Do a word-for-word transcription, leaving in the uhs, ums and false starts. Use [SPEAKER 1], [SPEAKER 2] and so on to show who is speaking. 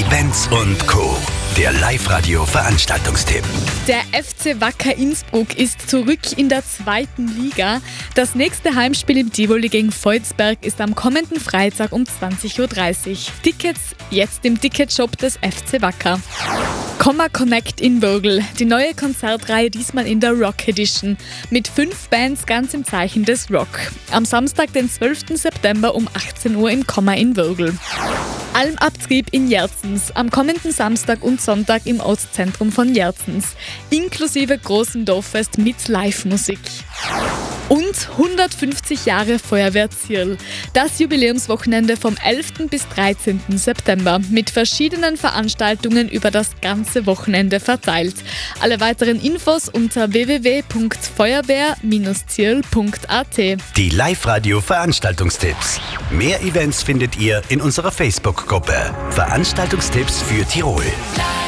[SPEAKER 1] Benz und Co. Der Live-Radio-Veranstaltungstipp.
[SPEAKER 2] Der F C Wacker Innsbruck ist zurück in der zweiten Liga. Das nächste Heimspiel im Tivoli gegen Volzberg ist am kommenden Freitag um zwanzig Uhr dreißig. Tickets jetzt im Ticketshop des F C Wacker. Comma Connect in Würgl, die neue Konzertreihe diesmal in der Rock Edition, mit fünf Bands ganz im Zeichen des Rock. Am Samstag, den zwölften September um achtzehn Uhr im Comma in Würgl. Almabtrieb in Jerzens, am kommenden Samstag und Sonntag im Ortszentrum von Jerzens, inklusive großen Dorffest mit Live-Musik. Und hundertfünfzig Jahre Feuerwehr Zierl. Das Jubiläumswochenende vom elften bis dreizehnten September mit verschiedenen Veranstaltungen über das ganze Wochenende verteilt. Alle weiteren Infos unter w w w punkt feuerwehr Bindestrich zierl punkt a t.
[SPEAKER 1] Die Live-Radio-Veranstaltungstipps. Mehr Events findet ihr in unserer Facebook-Gruppe. Veranstaltungstipps für Tirol.